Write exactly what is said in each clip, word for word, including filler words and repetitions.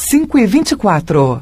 cinco e vinte e quatro.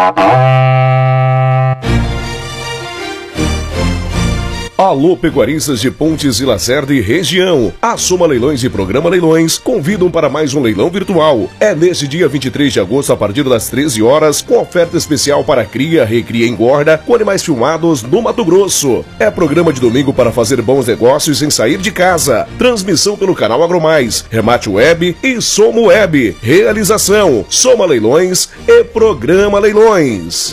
Alô, pecuaristas de Pontes e Lacerda e região. A Soma Leilões e Programa Leilões convidam para mais um leilão virtual. É neste dia vinte e três de agosto, a partir das treze horas, com oferta especial para cria, recria e engorda com animais filmados no Mato Grosso. É programa de domingo para fazer bons negócios sem sair de casa. Transmissão pelo canal AgroMais, Remate Web e Soma Web. Realização, Soma Leilões e Programa Leilões.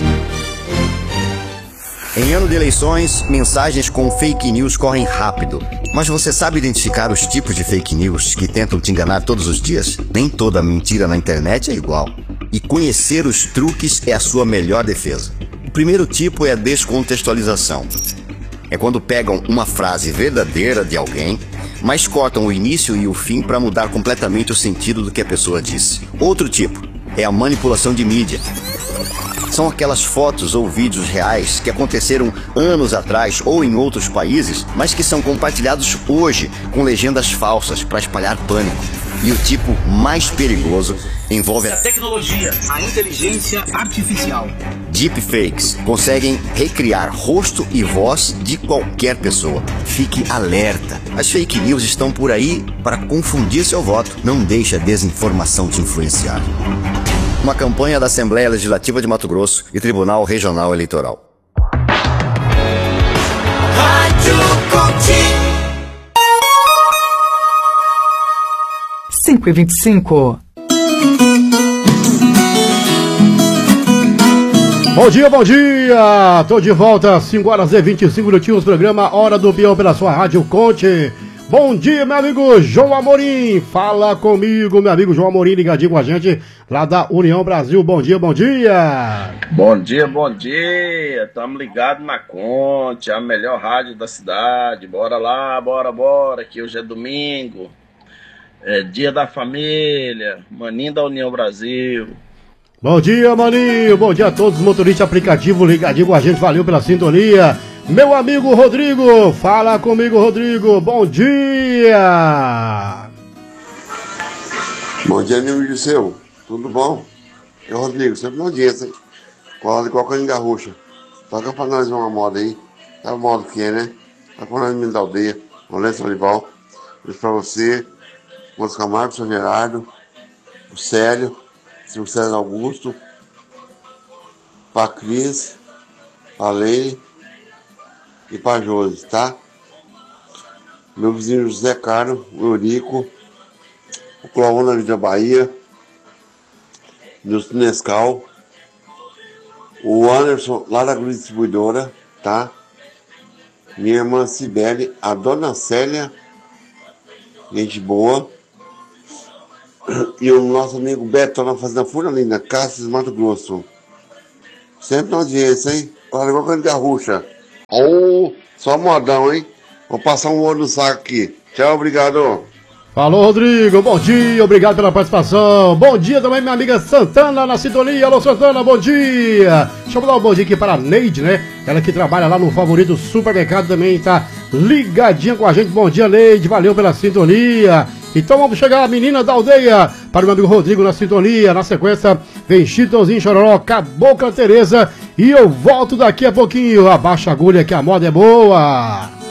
Em ano de eleições, mensagens com fake news correm rápido. Mas você sabe identificar os tipos de fake news que tentam te enganar todos os dias? Nem toda mentira na internet é igual. E conhecer os truques é a sua melhor defesa. O primeiro tipo é a descontextualização. É quando pegam uma frase verdadeira de alguém, mas cortam o início e o fim para mudar completamente o sentido do que a pessoa disse. Outro tipo é a manipulação de mídia. São aquelas fotos ou vídeos reais que aconteceram anos atrás ou em outros países, mas que são compartilhados hoje com legendas falsas para espalhar pânico. E o tipo mais perigoso envolve a tecnologia, a inteligência artificial. Deepfakes conseguem recriar rosto e voz de qualquer pessoa. Fique alerta. As fake news estão por aí para confundir seu voto. Não deixe a desinformação te influenciar. Uma campanha da Assembleia Legislativa de Mato Grosso e Tribunal Regional Eleitoral. Rádio Coaching. cinco e vinte e cinco. Bom dia, bom dia! Tô de volta, cinco horas e vinte e cinco minutinhos, programa Hora do Peão pela sua Rádio Conte. Bom dia, meu amigo João Amorim. Fala comigo, meu amigo João Amorim, ligadinho com a gente lá da União Brasil. Bom dia, bom dia. Bom dia, bom dia. Estamos ligados na Conte, a melhor rádio da cidade. Bora lá, bora, bora, que hoje é domingo. É dia da família, maninho da União Brasil. Bom dia, maninho. Bom dia a todos os motoristas de aplicativo ligadinho com a gente. Valeu pela sintonia. Meu amigo Rodrigo, fala comigo, Rodrigo. Bom dia. Bom dia, amigo Giseu. Tudo bom? Eu, Rodrigo, sempre na audiência, hein? Cola igual a Garrucha. Toca pra nós uma moda aí. Sabe a moda que é, né? Toca pra nós, menino da aldeia. Olé, Solival. Beijo pra você. Moço Camargo, seu Gerardo. O Célio. Seu César Augusto. Pra Cris. Pra Leile. E pra Josi, tá? Meu vizinho José Caro, o Eurico, o Cláudio na Vida Bahia, Nilson Nescau, o Anderson lá da Grua Distribuidora, tá? Minha irmã Cibele, a Dona Célia, gente boa, e o nosso amigo Beto na Fazenda Fura Linda, Cáceres, Mato Grosso. Sempre na audiência, hein? Olha, igual a Garrucha. Oh, só modão, hein? Vou passar um olho no saco aqui. Tchau, obrigado. Falou, Rodrigo. Bom dia, obrigado pela participação. Bom dia também, minha amiga Santana na sintonia. Alô, Santana, bom dia. Deixa eu dar um bom dia aqui para a Neide, né? Ela que trabalha lá no Favorito Supermercado também tá ligadinha com a gente. Bom dia, Neide. Valeu pela sintonia. Então vamos chegar a menina da aldeia para o meu amigo Rodrigo na sintonia. Na sequência, vem Chitãozinho Chororó, Cabocla Tereza. E eu volto daqui a pouquinho. Abaixa a agulha que a moda é boa.